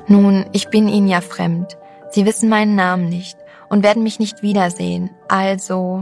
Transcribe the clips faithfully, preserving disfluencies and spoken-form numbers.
Nun, ich bin Ihnen ja fremd. Sie wissen meinen Namen nicht und werden mich nicht wiedersehen, also...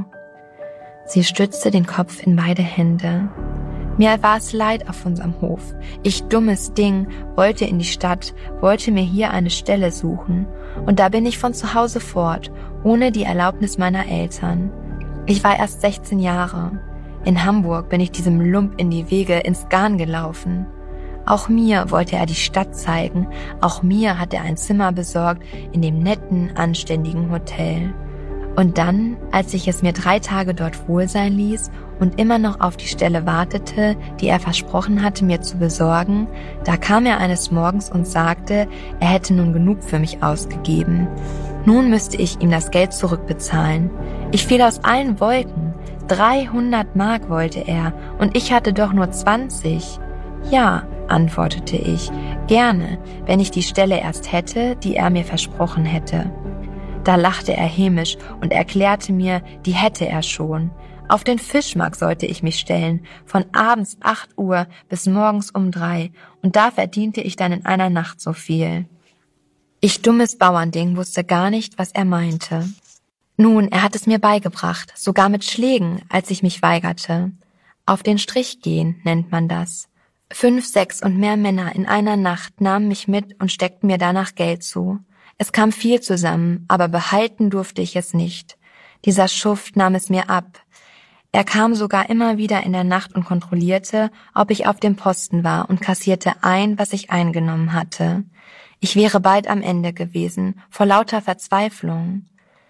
Sie stützte den Kopf in beide Hände. Mir war es leid auf unserem Hof. Ich, dummes Ding, wollte in die Stadt, wollte mir hier eine Stelle suchen. Und da bin ich von zu Hause fort, ohne die Erlaubnis meiner Eltern. Ich war erst sechzehn Jahre. In Hamburg bin ich diesem Lump in die Wege ins Garn gelaufen. Auch mir wollte er die Stadt zeigen, auch mir hat er ein Zimmer besorgt in dem netten, anständigen Hotel. Und dann, als ich es mir drei Tage dort wohl sein ließ und immer noch auf die Stelle wartete, die er versprochen hatte, mir zu besorgen, da kam er eines Morgens und sagte, er hätte nun genug für mich ausgegeben. Nun müsste ich ihm das Geld zurückbezahlen. Ich fiel aus allen Wolken. dreihundert Mark wollte er und ich hatte doch nur zwanzig. Ja, antwortete ich, gerne, wenn ich die Stelle erst hätte, die er mir versprochen hätte. Da lachte er hämisch und erklärte mir, die hätte er schon. Auf den Fischmarkt sollte ich mich stellen, von abends acht Uhr bis morgens um drei, und da verdiente ich dann in einer Nacht so viel. Ich, dummes Bauernding, wusste gar nicht, was er meinte. Nun, er hat es mir beigebracht, sogar mit Schlägen, als ich mich weigerte. Auf den Strich gehen, nennt man das. Fünf, sechs und mehr Männer in einer Nacht nahmen mich mit und steckten mir danach Geld zu. Es kam viel zusammen, aber behalten durfte ich es nicht. Dieser Schuft nahm es mir ab. Er kam sogar immer wieder in der Nacht und kontrollierte, ob ich auf dem Posten war, und kassierte ein, was ich eingenommen hatte. Ich wäre bald am Ende gewesen, vor lauter Verzweiflung.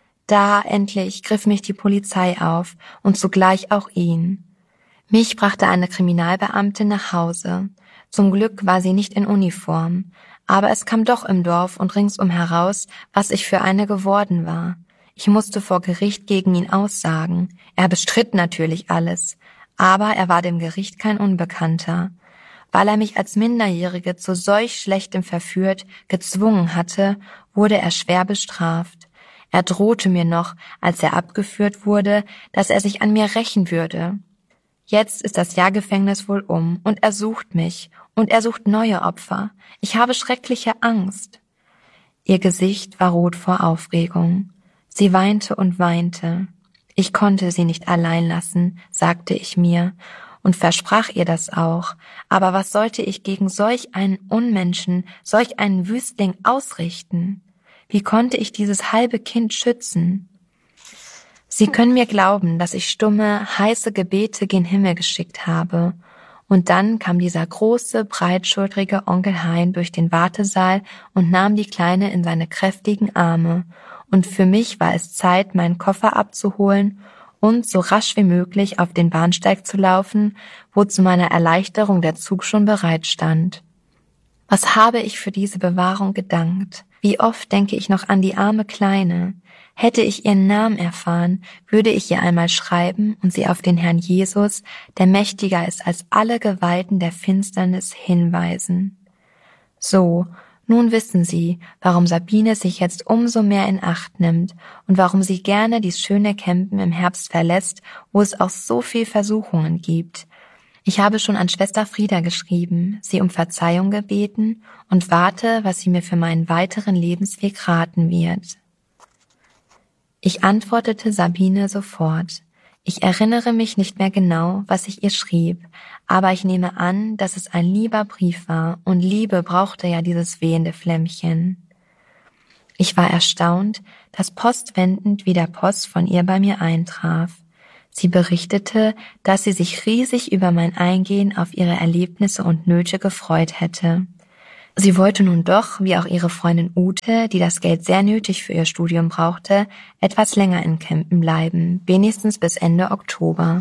Da endlich griff mich die Polizei auf und zugleich auch ihn. Mich brachte eine Kriminalbeamtin nach Hause. Zum Glück war sie nicht in Uniform. Aber es kam doch im Dorf und ringsum heraus, was ich für eine geworden war. Ich musste vor Gericht gegen ihn aussagen. Er bestritt natürlich alles, aber er war dem Gericht kein Unbekannter. Weil er mich als Minderjährige zu solch Schlechtem verführt, gezwungen hatte, wurde er schwer bestraft. Er drohte mir noch, als er abgeführt wurde, dass er sich an mir rächen würde. Jetzt ist das Jahr Gefängnis wohl um und er sucht mich und er sucht neue Opfer. Ich habe schreckliche Angst. Ihr Gesicht war rot vor Aufregung. Sie weinte und weinte. Ich konnte sie nicht allein lassen, sagte ich mir und versprach ihr das auch. Aber was sollte ich gegen solch einen Unmenschen, solch einen Wüstling ausrichten? Wie konnte ich dieses halbe Kind schützen? Sie können mir glauben, dass ich stumme, heiße Gebete gen Himmel geschickt habe. Und dann kam dieser große, breitschultrige Onkel Hein durch den Wartesaal und nahm die Kleine in seine kräftigen Arme. Und für mich war es Zeit, meinen Koffer abzuholen und so rasch wie möglich auf den Bahnsteig zu laufen, wo zu meiner Erleichterung der Zug schon bereit stand. Was habe ich für diese Bewahrung gedankt? Wie oft denke ich noch an die arme Kleine. Hätte ich ihren Namen erfahren, würde ich ihr einmal schreiben und sie auf den Herrn Jesus, der mächtiger ist als alle Gewalten der Finsternis, hinweisen. So, nun wissen Sie, warum Sabine sich jetzt umso mehr in Acht nimmt und warum sie gerne dies schöne Campen im Herbst verlässt, wo es auch so viel Versuchungen gibt. Ich habe schon an Schwester Frieda geschrieben, sie um Verzeihung gebeten und warte, was sie mir für meinen weiteren Lebensweg raten wird. Ich antwortete Sabine sofort. Ich erinnere mich nicht mehr genau, was ich ihr schrieb, aber ich nehme an, dass es ein lieber Brief war, und Liebe brauchte ja dieses wehende Flämmchen. Ich war erstaunt, dass postwendend wieder Post von ihr bei mir eintraf. Sie berichtete, dass sie sich riesig über mein Eingehen auf ihre Erlebnisse und Nöte gefreut hätte. Sie wollte nun doch, wie auch ihre Freundin Ute, die das Geld sehr nötig für ihr Studium brauchte, etwas länger in Kempen bleiben, wenigstens bis Ende Oktober.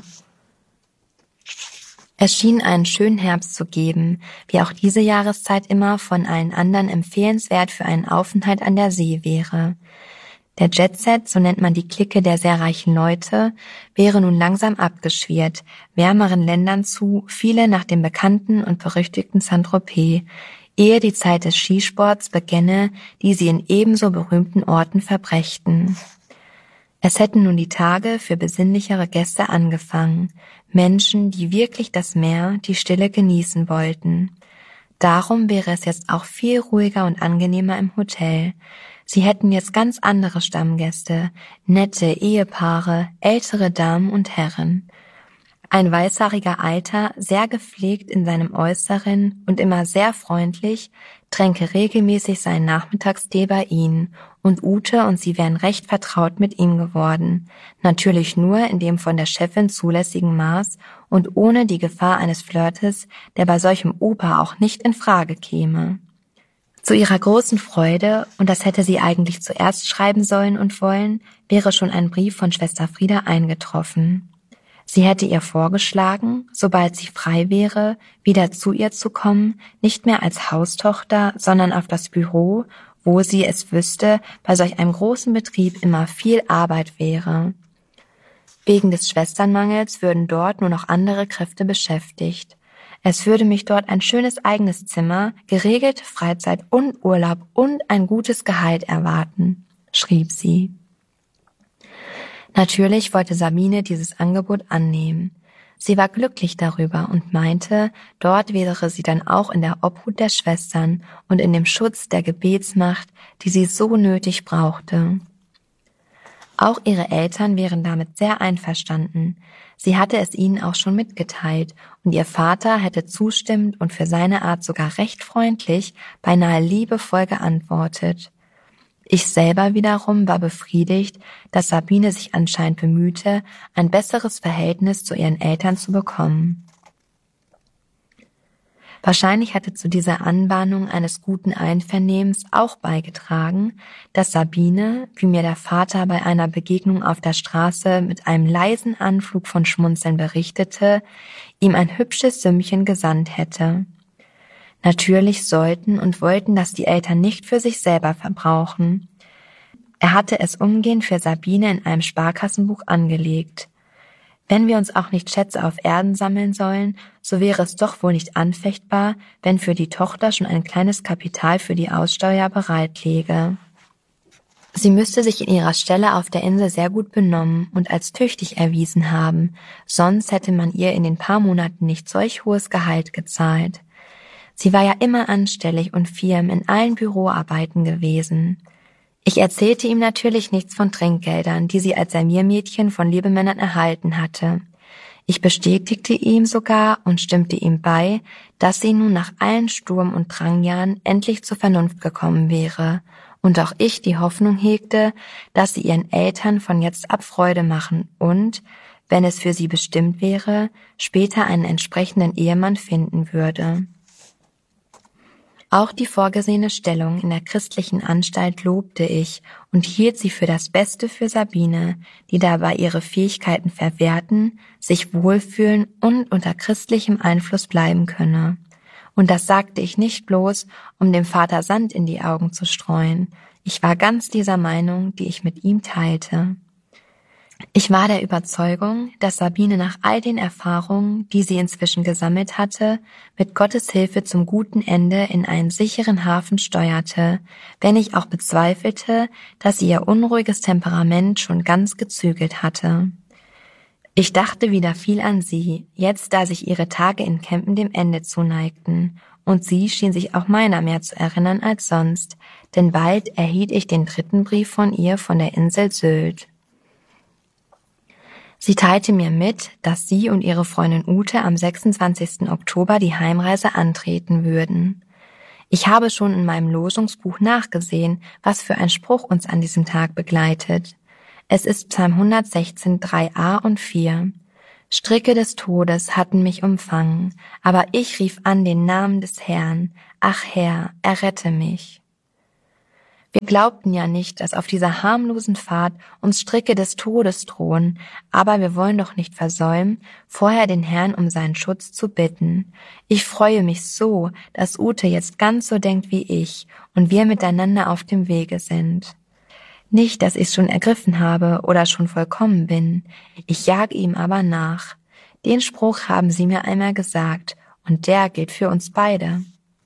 Es schien einen schönen Herbst zu geben, wie auch diese Jahreszeit immer von allen anderen empfehlenswert für einen Aufenthalt an der See wäre. Der Jetset, so nennt man die Clique der sehr reichen Leute, wäre nun langsam abgeschwirrt, wärmeren Ländern zu, viele nach dem bekannten und berüchtigten Saint-Tropez, ehe die Zeit des Skisports begänne, die sie in ebenso berühmten Orten verbrächten. Es hätten nun die Tage für besinnlichere Gäste angefangen, Menschen, die wirklich das Meer, die Stille genießen wollten. Darum wäre es jetzt auch viel ruhiger und angenehmer im Hotel. Sie hätten jetzt ganz andere Stammgäste, nette Ehepaare, ältere Damen und Herren. Ein weißhaariger Alter, sehr gepflegt in seinem Äußeren und immer sehr freundlich, tränke regelmäßig seinen Nachmittagstee bei ihnen, und Ute und sie wären recht vertraut mit ihm geworden. Natürlich nur in dem von der Chefin zulässigen Maß und ohne die Gefahr eines Flirtes, der bei solchem Opa auch nicht in Frage käme. Zu ihrer großen Freude, und das hätte sie eigentlich zuerst schreiben sollen und wollen, wäre schon ein Brief von Schwester Frieda eingetroffen. Sie hätte ihr vorgeschlagen, sobald sie frei wäre, wieder zu ihr zu kommen, nicht mehr als Haustochter, sondern auf das Büro, wo sie es wüsste, bei solch einem großen Betrieb immer viel Arbeit wäre. Wegen des Schwesternmangels würden dort nur noch andere Kräfte beschäftigt. Es würde mich dort ein schönes eigenes Zimmer, geregelte Freizeit und Urlaub und ein gutes Gehalt erwarten, schrieb sie. Natürlich wollte Sabine dieses Angebot annehmen. Sie war glücklich darüber und meinte, dort wäre sie dann auch in der Obhut der Schwestern und in dem Schutz der Gebetsmacht, die sie so nötig brauchte. Auch ihre Eltern wären damit sehr einverstanden. Sie hatte es ihnen auch schon mitgeteilt, und ihr Vater hätte zustimmend und für seine Art sogar recht freundlich, beinahe liebevoll geantwortet. Ich selber wiederum war befriedigt, dass Sabine sich anscheinend bemühte, ein besseres Verhältnis zu ihren Eltern zu bekommen. Wahrscheinlich hatte zu dieser Anbahnung eines guten Einvernehmens auch beigetragen, dass Sabine, wie mir der Vater bei einer Begegnung auf der Straße mit einem leisen Anflug von Schmunzeln berichtete, ihm ein hübsches Sümmchen gesandt hätte. Natürlich sollten und wollten das die Eltern nicht für sich selber verbrauchen. Er hatte es umgehend für Sabine in einem Sparkassenbuch angelegt. Wenn wir uns auch nicht Schätze auf Erden sammeln sollen, so wäre es doch wohl nicht anfechtbar, wenn für die Tochter schon ein kleines Kapital für die Aussteuer bereit läge. Sie müsste sich in ihrer Stelle auf der Insel sehr gut benommen und als tüchtig erwiesen haben, sonst hätte man ihr in den paar Monaten nicht solch hohes Gehalt gezahlt. Sie war ja immer anstellig und firm in allen Büroarbeiten gewesen. Ich erzählte ihm natürlich nichts von Trinkgeldern, die sie als Serviermädchen von Lebemännern erhalten hatte. Ich bestätigte ihm sogar und stimmte ihm bei, dass sie nun nach allen Sturm- und Drangjahren endlich zur Vernunft gekommen wäre, und auch ich die Hoffnung hegte, dass sie ihren Eltern von jetzt ab Freude machen und, wenn es für sie bestimmt wäre, später einen entsprechenden Ehemann finden würde. Auch die vorgesehene Stellung in der christlichen Anstalt lobte ich und hielt sie für das Beste für Sabine, die dabei ihre Fähigkeiten verwerten, sich wohlfühlen und unter christlichem Einfluss bleiben könne. Und das sagte ich nicht bloß, um dem Vater Sand in die Augen zu streuen. Ich war ganz dieser Meinung, die ich mit ihm teilte. Ich war der Überzeugung, dass Sabine nach all den Erfahrungen, die sie inzwischen gesammelt hatte, mit Gottes Hilfe zum guten Ende in einen sicheren Hafen steuerte, wenn ich auch bezweifelte, dass sie ihr unruhiges Temperament schon ganz gezügelt hatte. Ich dachte wieder viel an sie, jetzt da sich ihre Tage in Campen dem Ende zuneigten, und sie schien sich auch meiner mehr zu erinnern als sonst, denn bald erhielt ich den dritten Brief von ihr von der Insel Sylt. Sie teilte mir mit, dass sie und ihre Freundin Ute am sechsundzwanzigsten Oktober die Heimreise antreten würden. Ich habe schon in meinem Losungsbuch nachgesehen, was für ein Spruch uns an diesem Tag begleitet. Es ist Psalm hundertsechzehn, drei a und vier. Stricke des Todes hatten mich umfangen, aber ich rief an den Namen des Herrn. Ach Herr, errette mich. Wir glaubten ja nicht, dass auf dieser harmlosen Fahrt uns Stricke des Todes drohen, aber wir wollen doch nicht versäumen, vorher den Herrn um seinen Schutz zu bitten. Ich freue mich so, dass Ute jetzt ganz so denkt wie ich und wir miteinander auf dem Wege sind. Nicht, dass ich schon ergriffen habe oder schon vollkommen bin, ich jage ihm aber nach. Den Spruch haben sie mir einmal gesagt und der gilt für uns beide.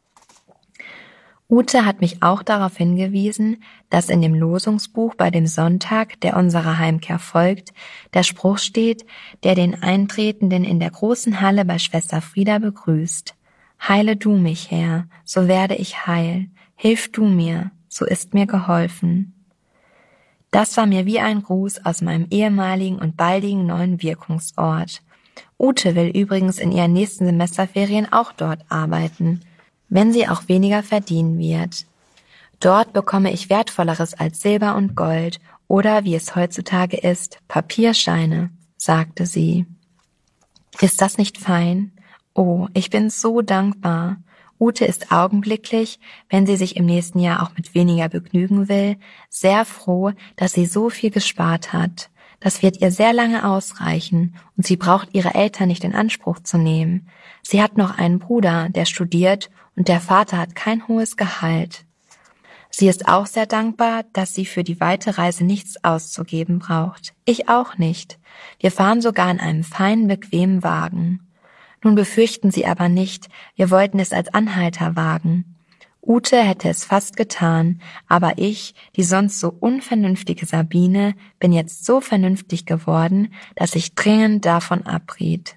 Ute hat mich auch darauf hingewiesen, dass in dem Losungsbuch bei dem Sonntag, der unserer Heimkehr folgt, der Spruch steht, der den Eintretenden in der großen Halle bei Schwester Frieda begrüßt. Heile du mich, Herr, so werde ich heil. Hilf du mir, so ist mir geholfen. Das war mir wie ein Gruß aus meinem ehemaligen und baldigen neuen Wirkungsort. Ute will übrigens in ihren nächsten Semesterferien auch dort arbeiten, wenn sie auch weniger verdienen wird. Dort bekomme ich Wertvolleres als Silber und Gold oder, wie es heutzutage ist, Papierscheine, sagte sie. Ist das nicht fein? Oh, ich bin so dankbar. Ute ist augenblicklich, wenn sie sich im nächsten Jahr auch mit weniger begnügen will, sehr froh, dass sie so viel gespart hat. Das wird ihr sehr lange ausreichen und sie braucht ihre Eltern nicht in Anspruch zu nehmen. Sie hat noch einen Bruder, der studiert und der Vater hat kein hohes Gehalt. Sie ist auch sehr dankbar, dass sie für die weite Reise nichts auszugeben braucht. Ich auch nicht. Wir fahren sogar in einem feinen, bequemen Wagen. Nun befürchten Sie aber nicht, wir wollten es als Anhalter wagen. Ute hätte es fast getan, aber ich, die sonst so unvernünftige Sabine, bin jetzt so vernünftig geworden, dass ich dringend davon abriet.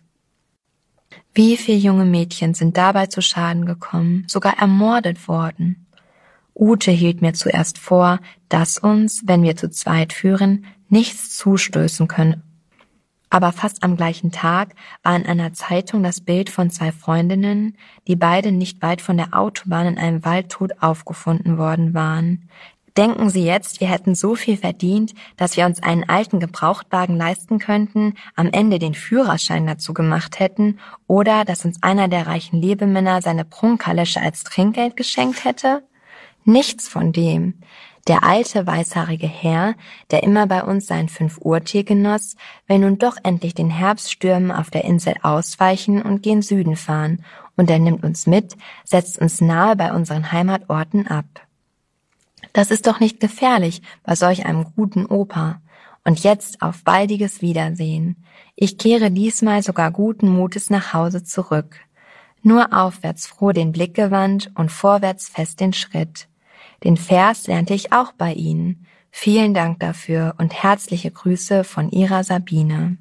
Wie viele junge Mädchen sind dabei zu Schaden gekommen, sogar ermordet worden? Ute hielt mir zuerst vor, dass uns, wenn wir zu zweit führen, nichts zustößen könne. Aber fast am gleichen Tag war in einer Zeitung das Bild von zwei Freundinnen, die beide nicht weit von der Autobahn in einem Wald tot aufgefunden worden waren. Denken Sie jetzt, wir hätten so viel verdient, dass wir uns einen alten Gebrauchtwagen leisten könnten, am Ende den Führerschein dazu gemacht hätten oder dass uns einer der reichen Lebemänner seine Prunkkalesche als Trinkgeld geschenkt hätte? Nichts von dem. Der alte, weißhaarige Herr, der immer bei uns seinen fünf-Uhr-Tee genoss, will nun doch endlich den Herbststürmen auf der Insel ausweichen und gen Süden fahren, und er nimmt uns mit, setzt uns nahe bei unseren Heimatorten ab. Das ist doch nicht gefährlich bei solch einem guten Opa. Und jetzt auf baldiges Wiedersehen. Ich kehre diesmal sogar guten Mutes nach Hause zurück. Nur aufwärts froh den Blick gewandt und vorwärts fest den Schritt. Den Vers lernte ich auch bei Ihnen. Vielen Dank dafür und herzliche Grüße von Ihrer Sabine.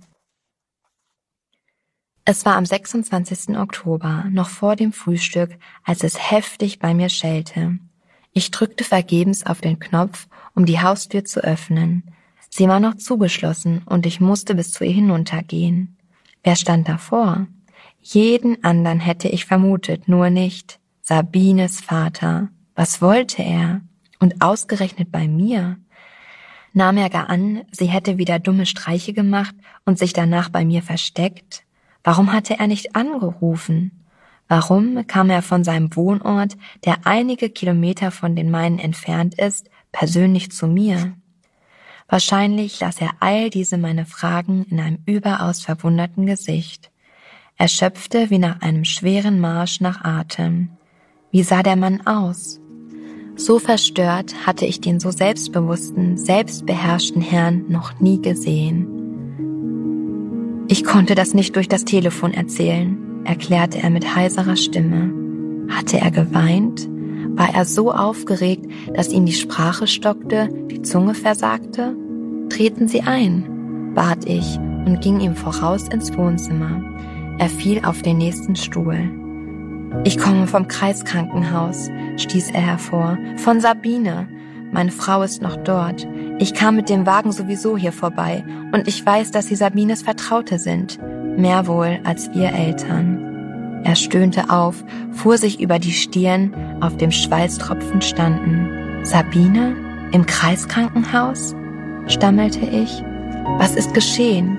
Es war am sechsundzwanzigsten Oktober, noch vor dem Frühstück, als es heftig bei mir schellte. Ich drückte vergebens auf den Knopf, um die Haustür zu öffnen. Sie war noch zugeschlossen und ich musste bis zu ihr hinuntergehen. Wer stand davor? Jeden anderen hätte ich vermutet, nur nicht Sabines Vater. Was wollte er? Und ausgerechnet bei mir? Nahm er gar an, sie hätte wieder dumme Streiche gemacht und sich danach bei mir versteckt? Warum hatte er nicht angerufen? Warum kam er von seinem Wohnort, der einige Kilometer von den meinen entfernt ist, persönlich zu mir? Wahrscheinlich las er all diese meine Fragen in einem überaus verwunderten Gesicht. Er schöpfte wie nach einem schweren Marsch nach Atem. Wie sah der Mann aus? So verstört hatte ich den so selbstbewussten, selbstbeherrschten Herrn noch nie gesehen. Ich konnte das nicht durch das Telefon erzählen, erklärte er mit heiserer Stimme. Hatte er geweint? War er so aufgeregt, dass ihm die Sprache stockte, die Zunge versagte? Treten Sie ein, bat ich und ging ihm voraus ins Wohnzimmer. Er fiel auf den nächsten Stuhl. Ich komme vom Kreiskrankenhaus, stieß er hervor. Von Sabine. Meine Frau ist noch dort. Ich kam mit dem Wagen sowieso hier vorbei und ich weiß, dass Sie Sabines Vertraute sind. Mehr wohl als wir Eltern. Er stöhnte auf, fuhr sich über die Stirn, auf dem Schweißtropfen standen. Sabine? Im Kreiskrankenhaus? Stammelte ich. Was ist geschehen?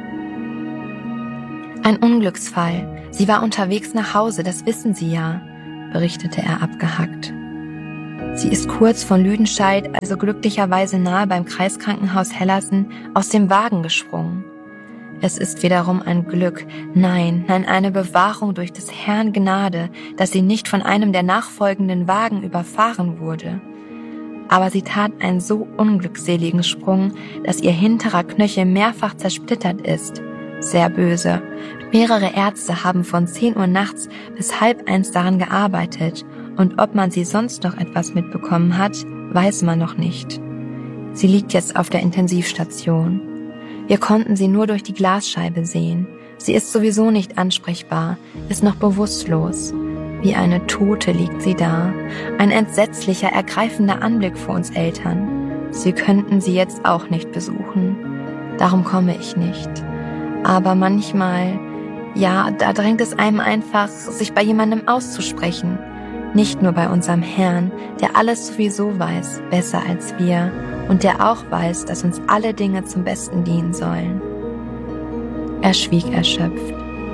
Ein Unglücksfall. Sie war unterwegs nach Hause, das wissen Sie ja, berichtete er abgehackt. Sie ist kurz von Lüdenscheid, also glücklicherweise nahe beim Kreiskrankenhaus Hellersen, aus dem Wagen gesprungen. Es ist wiederum ein Glück, nein, nein, eine Bewahrung durch des Herrn Gnade, dass sie nicht von einem der nachfolgenden Wagen überfahren wurde. Aber sie tat einen so unglückseligen Sprung, dass ihr hinterer Knöchel mehrfach zersplittert ist. Sehr böse. Mehrere Ärzte haben von zehn Uhr nachts bis halb eins daran gearbeitet und ob man sie sonst noch etwas mitbekommen hat, weiß man noch nicht. Sie liegt jetzt auf der Intensivstation. Wir konnten sie nur durch die Glasscheibe sehen. Sie ist sowieso nicht ansprechbar, ist noch bewusstlos. Wie eine Tote liegt sie da. Ein entsetzlicher, ergreifender Anblick für uns Eltern. Sie könnten sie jetzt auch nicht besuchen. Darum komme ich nicht. Aber manchmal, ja, da drängt es einem einfach, sich bei jemandem auszusprechen. Nicht nur bei unserem Herrn, der alles sowieso weiß, besser als wir, und der auch weiß, dass uns alle Dinge zum Besten dienen sollen. Er schwieg erschöpft.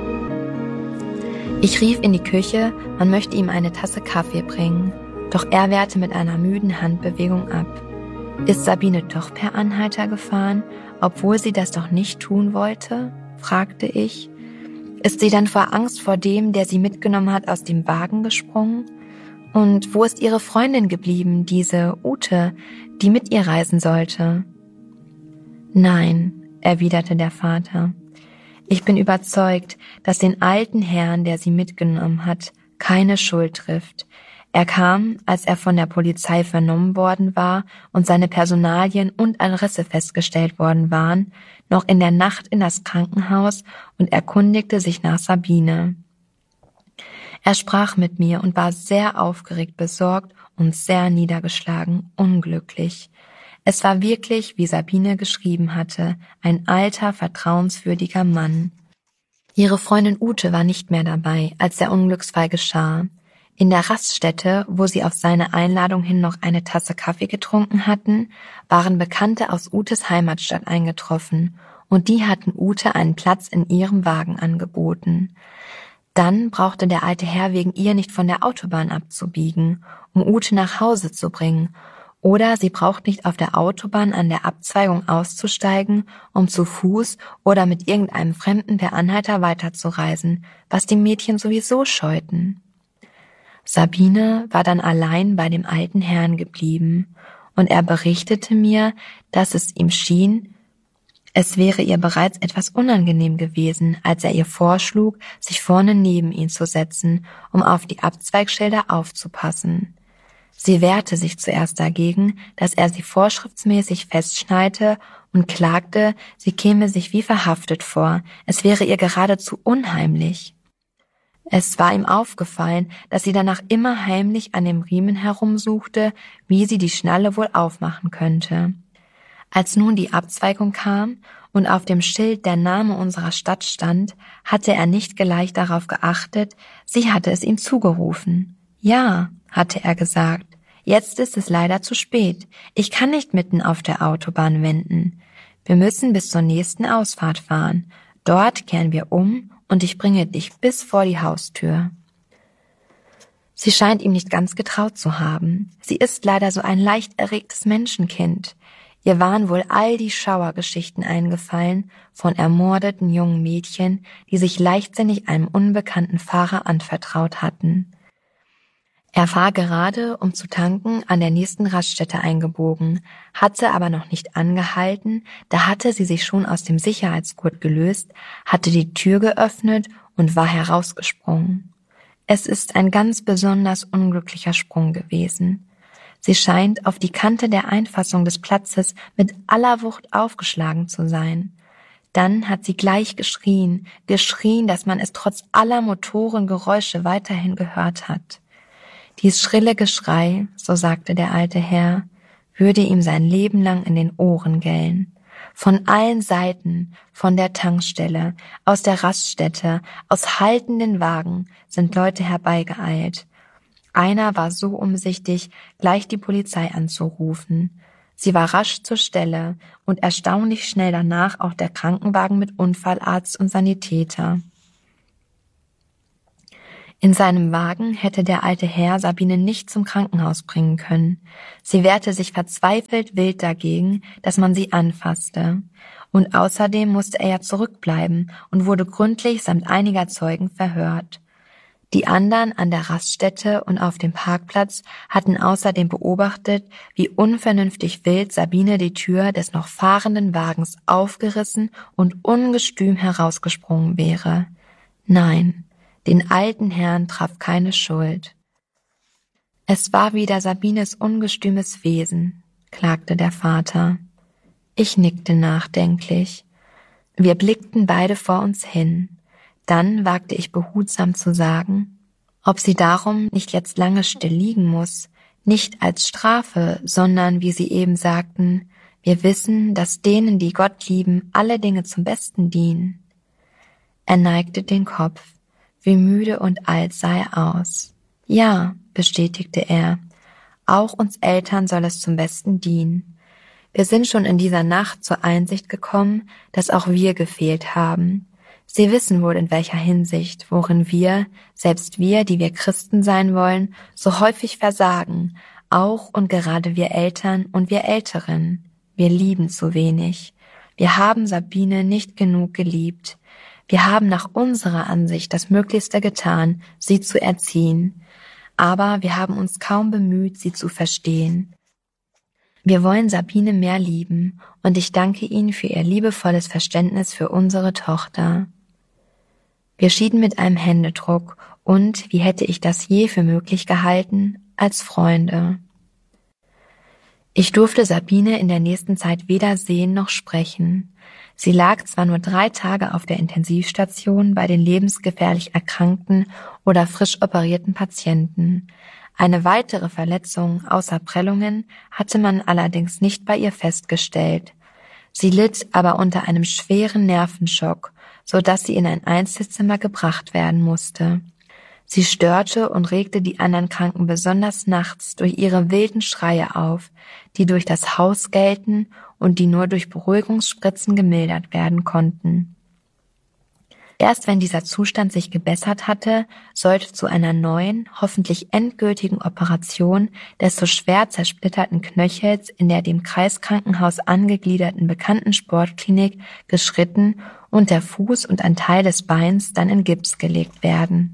Ich rief in die Küche, man möchte ihm eine Tasse Kaffee bringen, doch er wehrte mit einer müden Handbewegung ab. Ist Sabine doch per Anhalter gefahren, obwohl sie das doch nicht tun wollte? Fragte ich. Ist sie dann vor Angst vor dem, der sie mitgenommen hat, aus dem Wagen gesprungen? Und wo ist ihre Freundin geblieben, diese Ute, die mit ihr reisen sollte? Nein, erwiderte der Vater. Ich bin überzeugt, dass den alten Herrn, der sie mitgenommen hat, keine Schuld trifft. Er kam, als er von der Polizei vernommen worden war und seine Personalien und Adresse festgestellt worden waren, noch in der Nacht in das Krankenhaus und erkundigte sich nach Sabine. Er sprach mit mir und war sehr aufgeregt, besorgt und sehr niedergeschlagen, unglücklich. Es war wirklich, wie Sabine geschrieben hatte, ein alter, vertrauenswürdiger Mann. Ihre Freundin Ute war nicht mehr dabei, als der Unglücksfall geschah. In der Raststätte, wo sie auf seine Einladung hin noch eine Tasse Kaffee getrunken hatten, waren Bekannte aus Utes Heimatstadt eingetroffen, und die hatten Ute einen Platz in ihrem Wagen angeboten. Dann brauchte der alte Herr wegen ihr nicht von der Autobahn abzubiegen, um Ute nach Hause zu bringen, oder sie braucht nicht auf der Autobahn an der Abzweigung auszusteigen, um zu Fuß oder mit irgendeinem Fremden per Anhalter weiterzureisen, was die Mädchen sowieso scheuten. Sabine war dann allein bei dem alten Herrn geblieben, und er berichtete mir, dass es ihm schien, es wäre ihr bereits etwas unangenehm gewesen, als er ihr vorschlug, sich vorne neben ihn zu setzen, um auf die Abzweigschilder aufzupassen. Sie wehrte sich zuerst dagegen, dass er sie vorschriftsmäßig festschnallte, und klagte, sie käme sich wie verhaftet vor, es wäre ihr geradezu unheimlich. Es war ihm aufgefallen, dass sie danach immer heimlich an dem Riemen herumsuchte, wie sie die Schnalle wohl aufmachen könnte. Als nun die Abzweigung kam und auf dem Schild der Name unserer Stadt stand, hatte er nicht gleich darauf geachtet, sie hatte es ihm zugerufen. Ja, hatte er gesagt, jetzt ist es leider zu spät. Ich kann nicht mitten auf der Autobahn wenden. Wir müssen bis zur nächsten Ausfahrt fahren. Dort kehren wir um und ich bringe dich bis vor die Haustür. Sie scheint ihm nicht ganz getraut zu haben. Sie ist leider so ein leicht erregtes Menschenkind. Ihr waren wohl all die Schauergeschichten eingefallen von ermordeten jungen Mädchen, die sich leichtsinnig einem unbekannten Fahrer anvertraut hatten. Er war gerade, um zu tanken, an der nächsten Raststätte eingebogen, hatte aber noch nicht angehalten, da hatte sie sich schon aus dem Sicherheitsgurt gelöst, hatte die Tür geöffnet und war herausgesprungen. Es ist ein ganz besonders unglücklicher Sprung gewesen. Sie scheint auf die Kante der Einfassung des Platzes mit aller Wucht aufgeschlagen zu sein. Dann hat sie gleich geschrien, geschrien, dass man es trotz aller Motorengeräusche weiterhin gehört hat. Dies schrille Geschrei, so sagte der alte Herr, würde ihm sein Leben lang in den Ohren gellen. Von allen Seiten, von der Tankstelle, aus der Raststätte, aus haltenden Wagen sind Leute herbeigeeilt. Einer war so umsichtig, gleich die Polizei anzurufen. Sie war rasch zur Stelle und erstaunlich schnell danach auch der Krankenwagen mit Unfallarzt und Sanitäter. In seinem Wagen hätte der alte Herr Sabine nicht zum Krankenhaus bringen können. Sie wehrte sich verzweifelt wild dagegen, dass man sie anfasste. Und außerdem musste er ja zurückbleiben und wurde gründlich samt einiger Zeugen verhört. Die anderen an der Raststätte und auf dem Parkplatz hatten außerdem beobachtet, wie unvernünftig wild Sabine die Tür des noch fahrenden Wagens aufgerissen und ungestüm herausgesprungen wäre. Nein, den alten Herrn traf keine Schuld. Es war wieder Sabines ungestümes Wesen, klagte der Vater. Ich nickte nachdenklich. Wir blickten beide vor uns hin. Dann wagte ich behutsam zu sagen, Ob sie darum nicht jetzt lange still liegen muss, nicht als Strafe, sondern, wie sie eben sagten, wir wissen, dass denen, die Gott lieben, alle Dinge zum Besten dienen. Er neigte den Kopf, wie müde und alt sah er aus. Ja, bestätigte er, auch uns Eltern soll es zum Besten dienen. Wir sind schon in dieser Nacht zur Einsicht gekommen, dass auch wir gefehlt haben. Sie wissen wohl in welcher Hinsicht, worin wir, selbst wir, die wir Christen sein wollen, so häufig versagen, auch und gerade wir Eltern und wir Älteren. Wir lieben zu wenig. Wir haben Sabine nicht genug geliebt. Wir haben nach unserer Ansicht das Möglichste getan, sie zu erziehen. Aber wir haben uns kaum bemüht, sie zu verstehen. Wir wollen Sabine mehr lieben und ich danke Ihnen für Ihr liebevolles Verständnis für unsere Tochter. Wir schieden mit einem Händedruck und, wie hätte ich das je für möglich gehalten, als Freunde. Ich durfte Sabine in der nächsten Zeit weder sehen noch sprechen. Sie lag zwar nur drei Tage auf der Intensivstation bei den lebensgefährlich erkrankten oder frisch operierten Patienten. Eine weitere Verletzung außer Prellungen hatte man allerdings nicht bei ihr festgestellt. Sie litt aber unter einem schweren Nervenschock, so dass sie in ein Einzelzimmer gebracht werden musste. Sie störte und regte die anderen Kranken besonders nachts durch ihre wilden Schreie auf, die durch das Haus gellten und die nur durch Beruhigungsspritzen gemildert werden konnten. Erst wenn dieser Zustand sich gebessert hatte, sollte zu einer neuen, hoffentlich endgültigen Operation des so schwer zersplitterten Knöchels in der dem Kreiskrankenhaus angegliederten bekannten Sportklinik geschritten und der Fuß und ein Teil des Beins dann in Gips gelegt werden.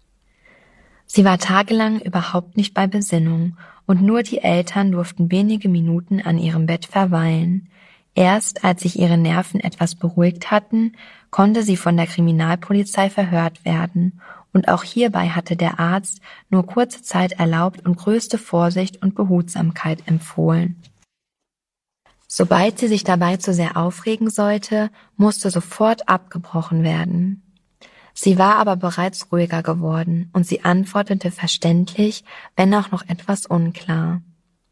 Sie war tagelang überhaupt nicht bei Besinnung und nur die Eltern durften wenige Minuten an ihrem Bett verweilen. Erst als sich ihre Nerven etwas beruhigt hatten, konnte sie von der Kriminalpolizei verhört werden und auch hierbei hatte der Arzt nur kurze Zeit erlaubt und größte Vorsicht und Behutsamkeit empfohlen. Sobald sie sich dabei zu sehr aufregen sollte, musste sofort abgebrochen werden. Sie war aber bereits ruhiger geworden und sie antwortete verständlich, wenn auch noch etwas unklar.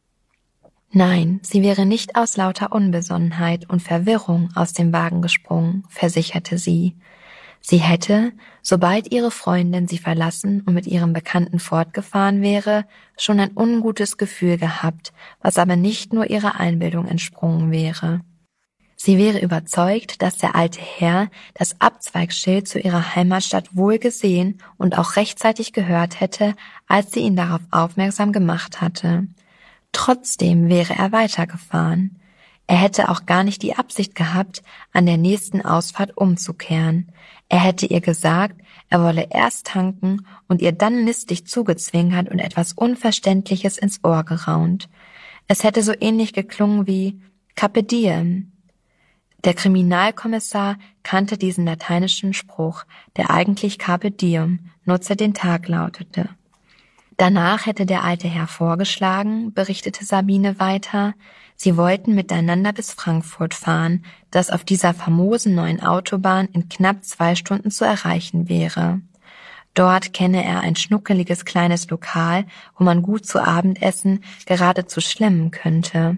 Nein, sie wäre nicht aus lauter Unbesonnenheit und Verwirrung aus dem Wagen gesprungen, versicherte sie. Sie hätte, sobald ihre Freundin sie verlassen und mit ihrem Bekannten fortgefahren wäre, schon ein ungutes Gefühl gehabt, was aber nicht nur ihrer Einbildung entsprungen wäre. Sie wäre überzeugt, dass der alte Herr das Abzweigsschild zu ihrer Heimatstadt wohl gesehen und auch rechtzeitig gehört hätte, als sie ihn darauf aufmerksam gemacht hatte. Trotzdem wäre er weitergefahren. Er hätte auch gar nicht die Absicht gehabt, an der nächsten Ausfahrt umzukehren. Er hätte ihr gesagt, er wolle erst tanken und ihr dann listig zugezwinkert und etwas Unverständliches ins Ohr geraunt. Es hätte so ähnlich geklungen wie Carpe diem. Der Kriminalkommissar kannte diesen lateinischen Spruch, der eigentlich Carpe diem, nutze den Tag lautete. Danach hätte der alte Herr vorgeschlagen, berichtete Sabine weiter, sie wollten miteinander bis Frankfurt fahren, das auf dieser famosen neuen Autobahn in knapp zwei Stunden zu erreichen wäre. Dort kenne er ein schnuckeliges kleines Lokal, wo man gut zu Abendessen geradezu schlemmen könnte.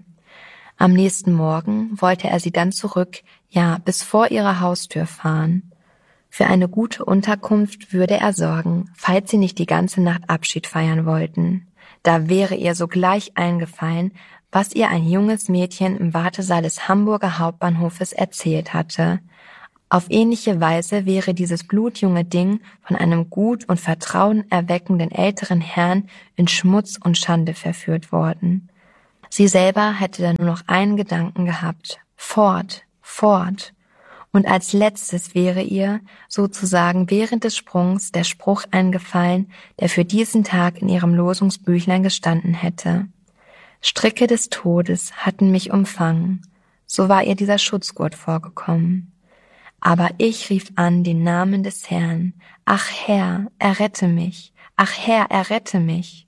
Am nächsten Morgen wollte er sie dann zurück, ja, bis vor ihrer Haustür fahren. Für eine gute Unterkunft würde er sorgen, falls sie nicht die ganze Nacht Abschied feiern wollten. Da wäre ihr sogleich eingefallen, was ihr ein junges Mädchen im Wartesaal des Hamburger Hauptbahnhofes erzählt hatte. Auf ähnliche Weise wäre dieses blutjunge Ding von einem gut und vertrauenerweckenden älteren Herrn in Schmutz und Schande verführt worden. Sie selber hätte dann nur noch einen Gedanken gehabt. Fort, fort. Und als letztes wäre ihr, sozusagen während des Sprungs, der Spruch eingefallen, der für diesen Tag in ihrem Losungsbüchlein gestanden hätte. Stricke des Todes hatten mich umfangen. So war ihr dieser Schutzgurt vorgekommen. Aber ich rief an den Namen des Herrn. Ach Herr, errette mich. Ach Herr, errette mich.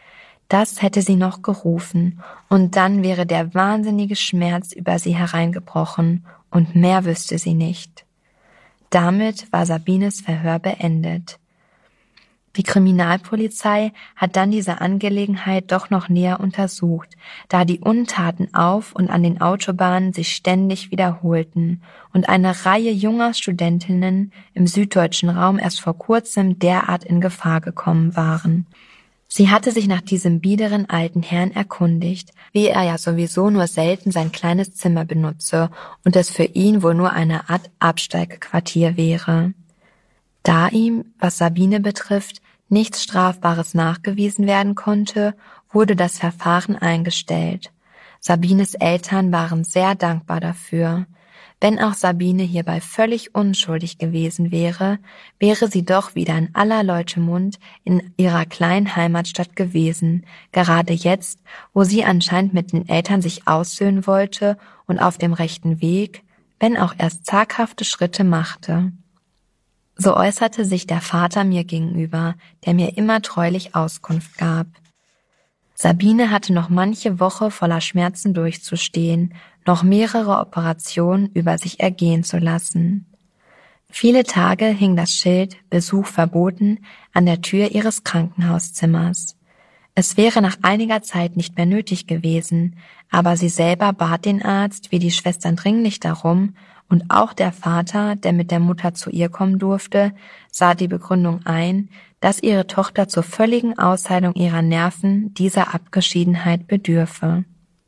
Das hätte sie noch gerufen, und dann wäre der wahnsinnige Schmerz über sie hereingebrochen, und mehr wüsste sie nicht. Damit war Sabines Verhör beendet. Die Kriminalpolizei hat dann diese Angelegenheit doch noch näher untersucht, da die Untaten auf und an den Autobahnen sich ständig wiederholten und eine Reihe junger Studentinnen im süddeutschen Raum erst vor kurzem derart in Gefahr gekommen waren. Sie hatte sich nach diesem biederen alten Herrn erkundigt, wie er ja sowieso nur selten sein kleines Zimmer benutze und es für ihn wohl nur eine Art Absteigequartier wäre. Da ihm, was Sabine betrifft, nichts Strafbares nachgewiesen werden konnte, wurde das Verfahren eingestellt. Sabines Eltern waren sehr dankbar dafür. Wenn auch Sabine hierbei völlig unschuldig gewesen wäre, wäre sie doch wieder in aller Leute Mund in ihrer kleinen Heimatstadt gewesen, gerade jetzt, wo sie anscheinend mit den Eltern sich aussöhnen wollte und auf dem rechten Weg, wenn auch erst zaghafte Schritte machte. So äußerte sich der Vater mir gegenüber, der mir immer treulich Auskunft gab. Sabine hatte noch manche Woche voller Schmerzen durchzustehen, noch mehrere Operationen über sich ergehen zu lassen. Viele Tage hing das Schild »Besuch verboten« an der Tür ihres Krankenhauszimmers. Es wäre nach einiger Zeit nicht mehr nötig gewesen, aber sie selber bat den Arzt wie die Schwestern dringlich darum, und auch der Vater, der mit der Mutter zu ihr kommen durfte, sah die Begründung ein, dass ihre Tochter zur völligen Ausheilung ihrer Nerven dieser Abgeschiedenheit bedürfe.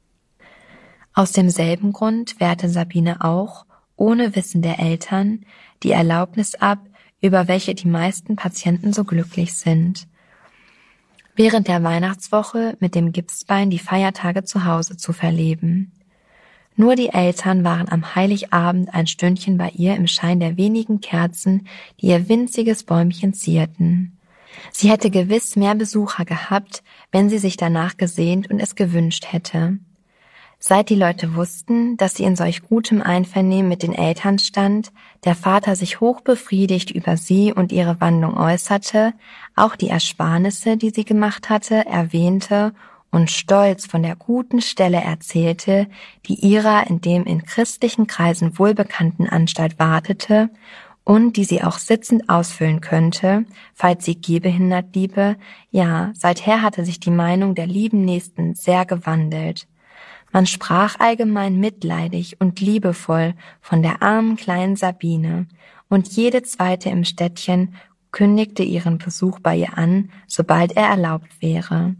Aus demselben Grund wehrte Sabine auch, ohne Wissen der Eltern, die Erlaubnis ab, über welche die meisten Patienten so glücklich sind, während der Weihnachtswoche mit dem Gipsbein die Feiertage zu Hause zu verleben. Nur die Eltern waren am Heiligabend ein Stündchen bei ihr im Schein der wenigen Kerzen, die ihr winziges Bäumchen zierten. Sie hätte gewiss mehr Besucher gehabt, wenn sie sich danach gesehnt und es gewünscht hätte. Seit die Leute wussten, dass sie in solch gutem Einvernehmen mit den Eltern stand, der Vater sich hochbefriedigt über sie und ihre Wandlung äußerte, auch die Ersparnisse, die sie gemacht hatte, erwähnte und stolz von der guten Stelle erzählte, die ihrer in dem in christlichen Kreisen wohlbekannten Anstalt wartete und die sie auch sitzend ausfüllen könnte, falls sie gehbehindert bliebe, ja, seither hatte sich die Meinung der lieben Nächsten sehr gewandelt. Man sprach allgemein mitleidig und liebevoll von der armen kleinen Sabine, und jede zweite im Städtchen kündigte ihren Besuch bei ihr an, sobald er erlaubt wäre.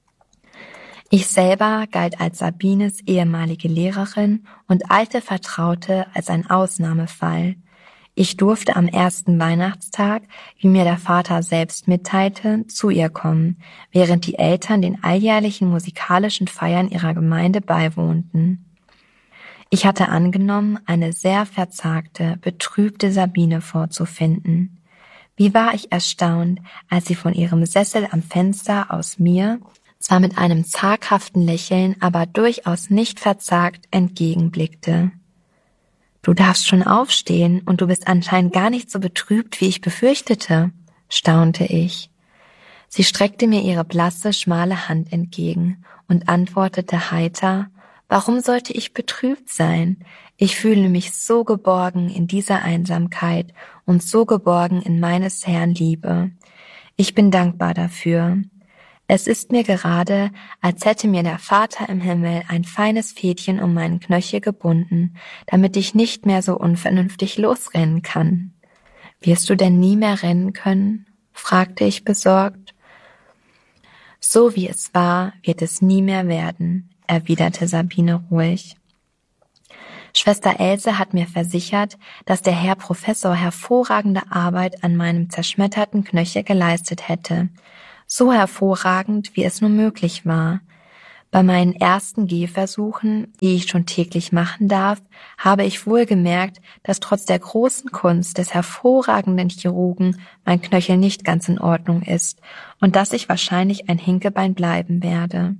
Ich selber galt als Sabines ehemalige Lehrerin und alte Vertraute als ein Ausnahmefall. Ich durfte am ersten Weihnachtstag, wie mir der Vater selbst mitteilte, zu ihr kommen, während die Eltern den alljährlichen musikalischen Feiern ihrer Gemeinde beiwohnten. Ich hatte angenommen, eine sehr verzagte, betrübte Sabine vorzufinden. Wie war ich erstaunt, als sie von ihrem Sessel am Fenster aus mir, zwar mit einem zaghaften Lächeln, aber durchaus nicht verzagt, entgegenblickte. »Du darfst schon aufstehen und du bist anscheinend gar nicht so betrübt, wie ich befürchtete«, staunte ich. Sie streckte mir ihre blasse, schmale Hand entgegen und antwortete heiter, »Warum sollte ich betrübt sein? Ich fühle mich so geborgen in dieser Einsamkeit und so geborgen in meines Herrn Liebe. Ich bin dankbar dafür. Es ist mir gerade, als hätte mir der Vater im Himmel ein feines Fädchen um meinen Knöchel gebunden, damit ich nicht mehr so unvernünftig losrennen kann.« »Wirst du denn nie mehr rennen können?« fragte ich besorgt. »So wie es war, wird es nie mehr werden«, erwiderte Sabine ruhig. Schwester Else hat mir versichert, dass der Herr Professor hervorragende Arbeit an meinem zerschmetterten Knöchel geleistet hätte. So hervorragend, wie es nur möglich war. Bei meinen ersten Gehversuchen, die ich schon täglich machen darf, habe ich wohl gemerkt, dass trotz der großen Kunst des hervorragenden Chirurgen mein Knöchel nicht ganz in Ordnung ist und dass ich wahrscheinlich ein Hinkebein bleiben werde.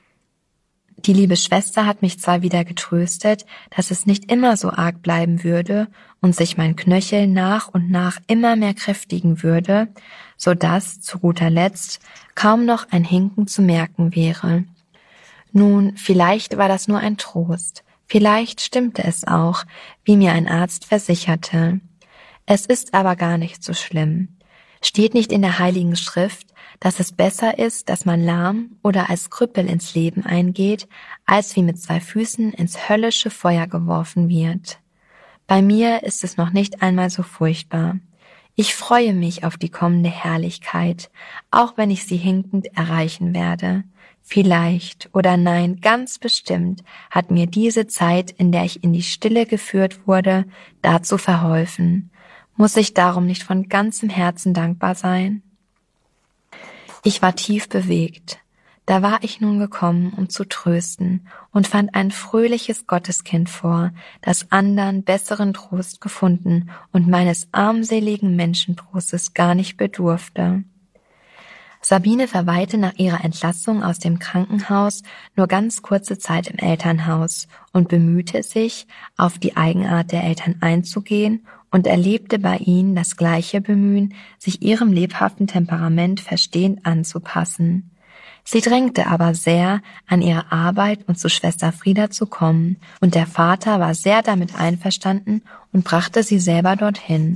Die liebe Schwester hat mich zwar wieder getröstet, dass es nicht immer so arg bleiben würde und sich mein Knöchel nach und nach immer mehr kräftigen würde, so dass, zu guter Letzt, kaum noch ein Hinken zu merken wäre. Nun, vielleicht war das nur ein Trost, vielleicht stimmte es auch, wie mir ein Arzt versicherte. Es ist aber gar nicht so schlimm. Steht nicht in der Heiligen Schrift, dass es besser ist, dass man lahm oder als Krüppel ins Leben eingeht, als wie mit zwei Füßen ins höllische Feuer geworfen wird? Bei mir ist es noch nicht einmal so furchtbar. Ich freue mich auf die kommende Herrlichkeit, auch wenn ich sie hinkend erreichen werde. Vielleicht oder nein, ganz bestimmt hat mir diese Zeit, in der ich in die Stille geführt wurde, dazu verholfen. Muss ich darum nicht von ganzem Herzen dankbar sein? Ich war tief bewegt. Da war ich nun gekommen, um zu trösten, und fand ein fröhliches Gotteskind vor, das andern besseren Trost gefunden und meines armseligen Menschentrostes gar nicht bedurfte. Sabine verweilte nach ihrer Entlassung aus dem Krankenhaus nur ganz kurze Zeit im Elternhaus und bemühte sich, auf die Eigenart der Eltern einzugehen und erlebte bei ihnen das gleiche Bemühen, sich ihrem lebhaften Temperament verstehend anzupassen. Sie drängte aber sehr, an ihre Arbeit und zu Schwester Frieda zu kommen, und der Vater war sehr damit einverstanden und brachte sie selber dorthin.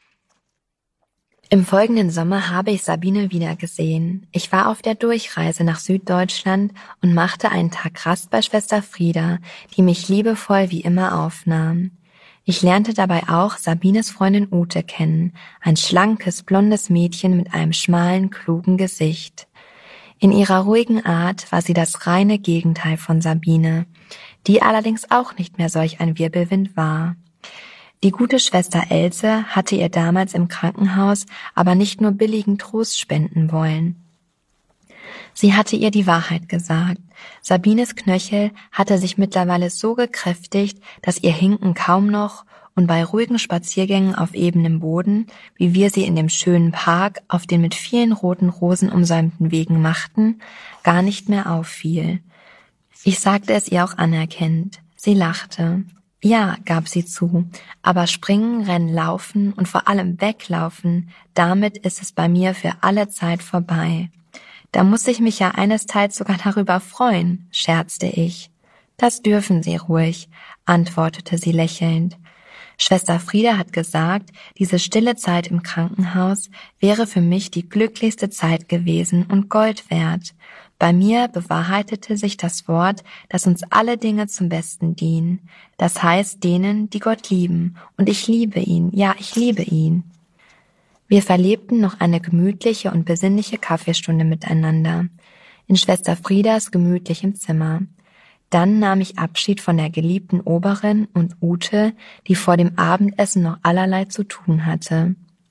Im folgenden Sommer habe ich Sabine wiedergesehen. Ich war auf der Durchreise nach Süddeutschland und machte einen Tag Rast bei Schwester Frieda, die mich liebevoll wie immer aufnahm. Ich lernte dabei auch Sabines Freundin Ute kennen, ein schlankes, blondes Mädchen mit einem schmalen, klugen Gesicht. In ihrer ruhigen Art war sie das reine Gegenteil von Sabine, die allerdings auch nicht mehr solch ein Wirbelwind war. Die gute Schwester Else hatte ihr damals im Krankenhaus aber nicht nur billigen Trost spenden wollen. Sie hatte ihr die Wahrheit gesagt. Sabines Knöchel hatte sich mittlerweile so gekräftigt, dass ihr Hinken kaum noch und bei ruhigen Spaziergängen auf ebenem Boden, wie wir sie in dem schönen Park auf den mit vielen roten Rosen umsäumten Wegen machten, gar nicht mehr auffiel. Ich sagte es ihr auch anerkennend. Sie lachte. Ja, gab sie zu, aber springen, rennen, laufen und vor allem weglaufen, damit ist es bei mir für alle Zeit vorbei. Da muss ich mich ja einesteils sogar darüber freuen, scherzte ich. Das dürfen Sie ruhig, antwortete sie lächelnd. Schwester Frieda hat gesagt, diese stille Zeit im Krankenhaus wäre für mich die glücklichste Zeit gewesen und Gold wert. Bei mir bewahrheitete sich das Wort, dass uns alle Dinge zum Besten dienen. Das heißt denen, die Gott lieben. Und ich liebe ihn, ja, ich liebe ihn. Wir verlebten noch eine gemütliche und besinnliche Kaffeestunde miteinander, in Schwester Friedas gemütlichem Zimmer. Dann nahm ich Abschied von der geliebten Oberin und Ute, die vor dem Abendessen noch allerlei zu tun hatte.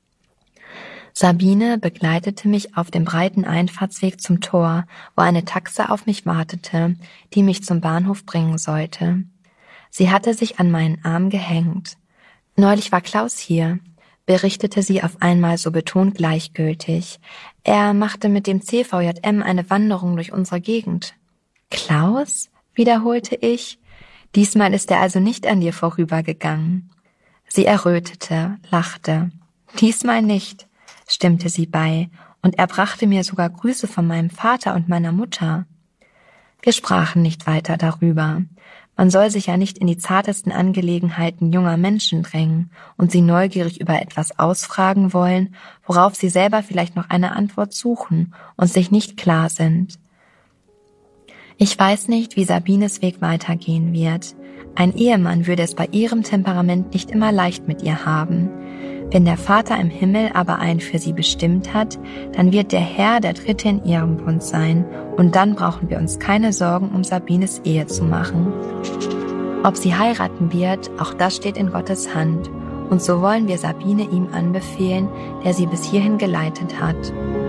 Sabine begleitete mich auf dem breiten Einfahrtsweg zum Tor, wo eine Taxe auf mich wartete, die mich zum Bahnhof bringen sollte. Sie hatte sich an meinen Arm gehängt. Neulich war Klaus hier, berichtete sie auf einmal so betont gleichgültig. Er machte mit dem C V J M eine Wanderung durch unsere Gegend. Klaus? Wiederholte ich. Diesmal ist er also nicht an dir vorübergegangen. Sie errötete, lachte. Diesmal nicht, stimmte sie bei, und er brachte mir sogar Grüße von meinem Vater und meiner Mutter. Wir sprachen nicht weiter darüber. Man soll sich ja nicht in die zartesten Angelegenheiten junger Menschen drängen und sie neugierig über etwas ausfragen wollen, worauf sie selber vielleicht noch eine Antwort suchen und sich nicht klar sind. Ich weiß nicht, wie Sabines Weg weitergehen wird. Ein Ehemann würde es bei ihrem Temperament nicht immer leicht mit ihr haben. Wenn der Vater im Himmel aber einen für sie bestimmt hat, dann wird der Herr der Dritte in ihrem Bund sein, und dann brauchen wir uns keine Sorgen um Sabines Ehe zu machen. Ob sie heiraten wird, auch das steht in Gottes Hand, und so wollen wir Sabine ihm anbefehlen, der sie bis hierhin geleitet hat.